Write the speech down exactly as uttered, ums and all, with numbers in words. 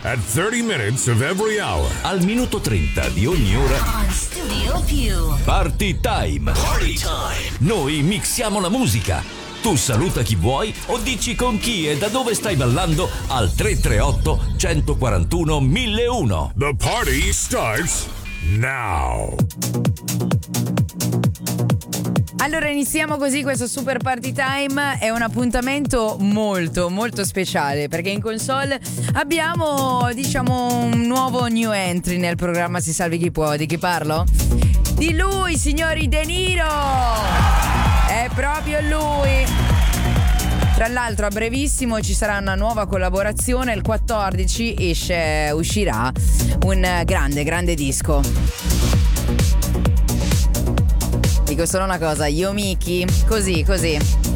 At thirty minutes of every hour. Al minuto trenta di ogni ora. On Studio Più. Party time. Party time. Noi mixiamo la musica. Tu saluta chi vuoi o dici con chi e da dove stai ballando al tre tre otto, uno quattro uno, mille uno. The party starts now. Allora iniziamo così questo Super Party Time. È un appuntamento molto molto speciale perché in console abbiamo, diciamo, un nuovo new entry nel programma Si Salvi Chi Può. Di chi parlo? Di lui, signori, De Niro. È proprio lui. Tra l'altro a brevissimo ci sarà una nuova collaborazione. Il quattordici esce, uscirà un grande grande disco. Dico solo una cosa, io Miki, così, così.